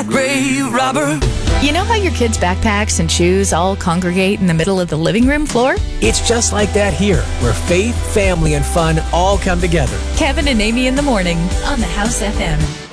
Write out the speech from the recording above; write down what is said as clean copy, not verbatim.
grave robber. You know how your kids' backpacks and shoes all congregate in the middle of the living room floor? It's just like that here, where faith, family, and fun all come together. Kevin and Amy in the morning on the House FM.